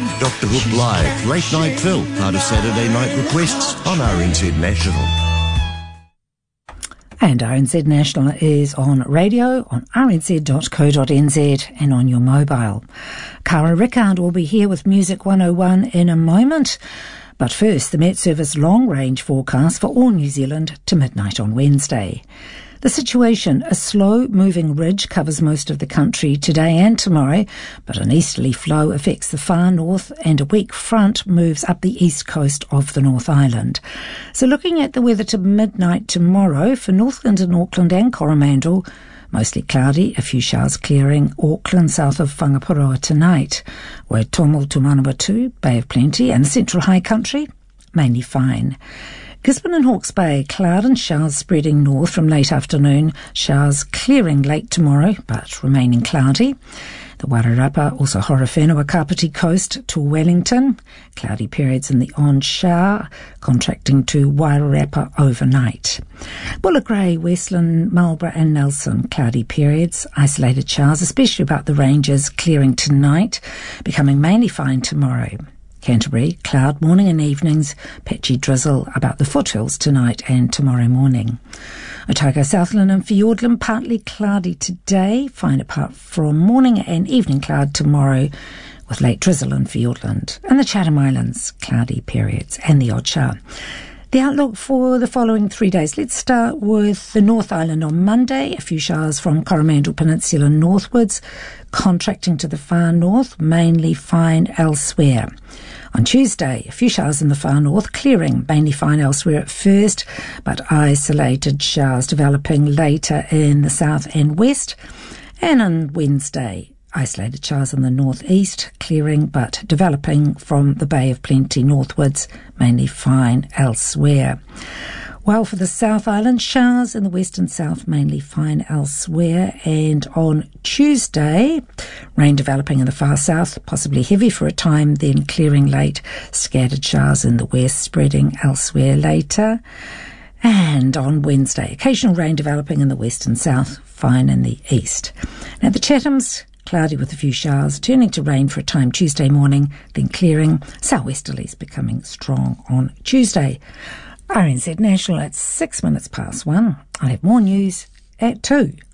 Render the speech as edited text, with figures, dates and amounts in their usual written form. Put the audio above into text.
Dr. Hook Live, Late Night Phil, part of Saturday Night Requests on RNZ National. And RNZ National is on radio, on rnz.co.nz and on your mobile. Cara Rickard will be here with Music 101 in a moment. But first, the Met Service long-range forecast for all New Zealand to midnight on Wednesday. The situation, a slow-moving ridge covers most of the country today and tomorrow, but an easterly flow affects the far north and a weak front moves up the east coast of the North Island. So looking at the weather to midnight tomorrow, for Northland and Auckland and Coromandel, mostly cloudy, a few showers clearing Auckland south of Whangaparoa tonight. Waitomol to Manawatu, Bay of Plenty, and the Central High Country, mainly fine. Gisborne and Hawke's Bay, cloud and showers spreading north from late afternoon, showers clearing late tomorrow, but remaining cloudy. The Wairarapa, also Horowhenua, Kapiti Coast to Wellington, cloudy periods in the on-shower, contracting to Wairarapa overnight. Bulla Grey, Westland, Marlborough and Nelson, cloudy periods, isolated showers, especially about the ranges, clearing tonight, becoming mainly fine tomorrow. Canterbury, cloud morning and evenings, patchy drizzle about the foothills tonight and tomorrow morning. Otago, Southland and Fiordland, partly cloudy today, fine apart from morning and evening cloud tomorrow, with late drizzle in Fiordland. And the Chatham Islands, cloudy periods and the odd shower. The outlook for the following 3 days. Let's start with the North Island on Monday. A few showers from Coromandel Peninsula northwards, contracting to the far north, mainly fine elsewhere. On Tuesday, a few showers in the far north, clearing, mainly fine elsewhere at first, but isolated showers developing later in the south and west. And on Wednesday, isolated showers in the northeast, clearing but developing from the Bay of Plenty northwards, mainly fine elsewhere. While for the South Island, showers in the west and south, mainly fine elsewhere. And on Tuesday, rain developing in the far south, possibly heavy for a time, then clearing late. Scattered showers in the west, spreading elsewhere later. And on Wednesday, occasional rain developing in the west and south, fine in the east. Now the Chathams, cloudy with a few showers, turning to rain for a time Tuesday morning, then clearing. Southwesterlies becoming strong on Tuesday. RNZ National at 1:06. I'll have more news at 2.